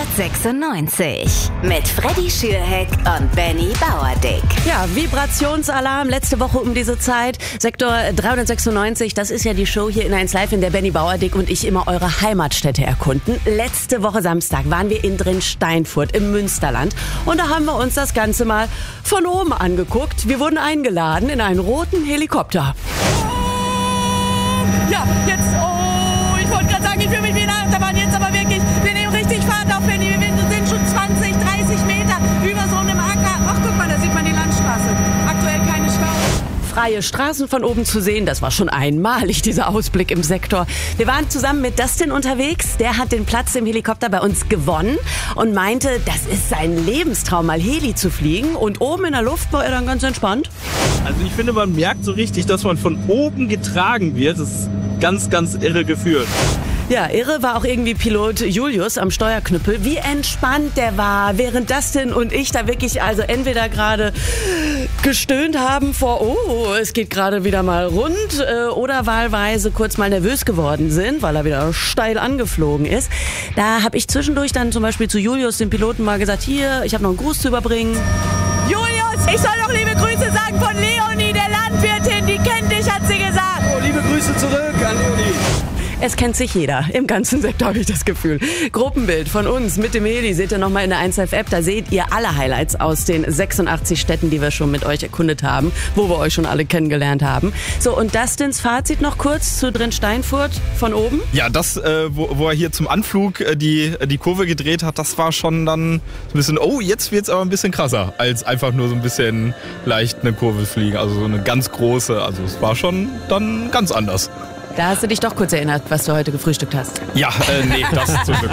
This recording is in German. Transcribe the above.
396 mit Freddy Schürheck und Benny Bauerdick. Ja, Vibrationsalarm letzte Woche um diese Zeit. Sektor 396, das ist ja die Show hier in 1 Live, in der Benny Bauerdick und ich immer eure Heimatstädte erkunden. Letzte Woche Samstag waren wir in Drinsteinfurt im Münsterland und da haben wir uns das Ganze mal von oben angeguckt. Wir wurden eingeladen in einen roten Helikopter. Ja, jetzt, ich wollte gerade sagen, ich fühle mich wie in einer Achterbahn, jetzt aber wirklich, wir nehmen richtig Fahrt auf, Benny, wir sind schon 20, 30 Meter über so einem Acker. Ach, guck mal, da sieht man die Landstraße. Aktuell keine Stau. Freie Straßen von oben zu sehen, das war schon einmalig, dieser Ausblick im Sektor. Wir waren zusammen mit Dustin unterwegs, der hat den Platz im Helikopter bei uns gewonnen und meinte, das ist sein Lebenstraum, mal Heli zu fliegen, und oben in der Luft war er dann ganz entspannt. Also ich finde, man merkt so richtig, dass man von oben getragen wird. Das ist ganz, ganz irre Gefühl. Ja, irre war auch irgendwie Pilot Julius am Steuerknüppel. Wie entspannt der war, während Dustin und ich da wirklich also entweder gerade gestöhnt haben vor, es geht gerade wieder mal rund, oder wahlweise kurz mal nervös geworden sind, weil er wieder steil angeflogen ist. Da habe ich zwischendurch dann zum Beispiel zu Julius, dem Piloten, mal gesagt, hier, ich habe noch einen Gruß zu überbringen. Julius, ich soll noch liebe Grüße sagen von Leonie, der Landwirtin, die kennt dich, hat sie gesagt. Oh, liebe Grüße zurück an Leonie. Es kennt sich jeder. Im ganzen Sektor habe ich das Gefühl. Gruppenbild von uns mit dem Heli seht ihr nochmal in der 1 Live App. Da seht ihr alle Highlights aus den 86 Städten, die wir schon mit euch erkundet haben, wo wir euch schon alle kennengelernt haben. So, und Dustins Fazit noch kurz zu Drinsteinfurt von oben. Ja, das, wo er hier zum Anflug die Kurve gedreht hat, das war schon dann so ein bisschen, jetzt wird's aber ein bisschen krasser, als einfach nur so ein bisschen leicht eine Kurve fliegen. Also so eine ganz große, also es war schon dann ganz anders. Da hast du dich doch kurz erinnert, was du heute gefrühstückt hast. Ja, nee, das zum Glück.